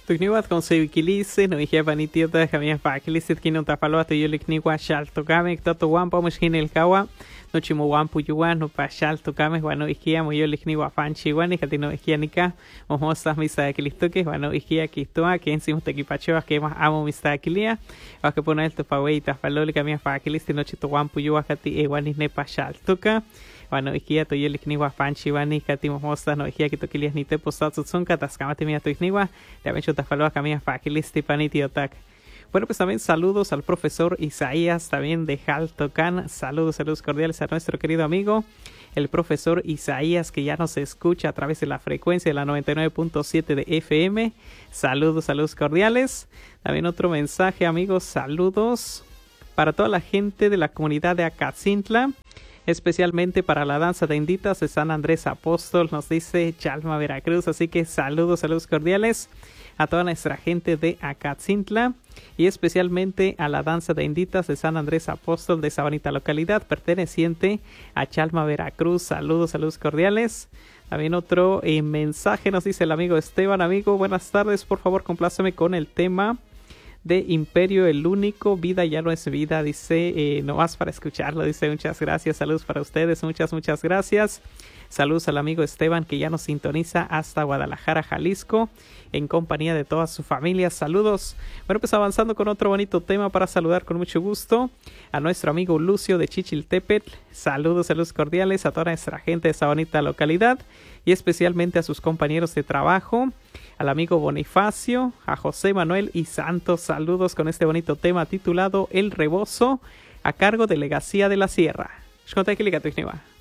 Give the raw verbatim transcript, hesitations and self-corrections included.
Tukniwat con sevikilise, no dije panitiota, jamia fakilisit, kino tapalo, to yo likniwa shal tokame, toto wampa, mushin el kawa, no chimo wampu yuan, no pa shal tokame, bueno, iskia, mo yo likniwa fanchi, wan, y katino iskianica, mojosas misa kilistoke, bueno, iskia kistoa, que encima te equipachoas, que más amo misa kilia, o que poner el topawei, tapalo, le camia fakilisit, no chito wampu yuan, kati, e wan, isne pa shal toka. Bueno, ikia to yo likniwa fanchi wani katimo mosta no ikia kito kilias ni te postat tsunka taskamate mia to ikniwa te abencho tafaloa kamia fakilisti paniti otak. Bueno, pues también saludos al profesor Isaías, también de Jaltocan. Saludos, saludos cordiales a nuestro querido amigo, el profesor Isaías, que ya nos escucha a través de la frecuencia de la noventa y nueve punto siete de F M. Saludos, saludos cordiales. También otro mensaje, amigos, saludos para toda la gente de la comunidad de Acatzintla, especialmente para la danza de inditas de San Andrés Apóstol, nos dice Chalma, Veracruz. Así que saludos, saludos cordiales a toda nuestra gente de Acatzintla y especialmente a la danza de inditas de San Andrés Apóstol de esa bonita localidad perteneciente a Chalma, Veracruz. Saludos, saludos cordiales. También otro eh, mensaje nos dice el amigo Esteban. Amigo, buenas tardes, por favor compláceme con el tema de Imperio el Único, vida ya no es vida, dice, eh, no más para escucharlo, dice, muchas gracias, saludos para ustedes, muchas, muchas gracias. Saludos al amigo Esteban, que ya nos sintoniza hasta Guadalajara, Jalisco, en compañía de toda su familia. Saludos. Bueno, pues avanzando con otro bonito tema para saludar con mucho gusto a nuestro amigo Lucio de Chichiltepetl. Saludos, saludos cordiales a toda nuestra gente de esa bonita localidad y especialmente a sus compañeros de trabajo, al amigo Bonifacio, a José Manuel y Santos. Saludos con este bonito tema titulado El Rebozo, a cargo de Legacía de la Sierra.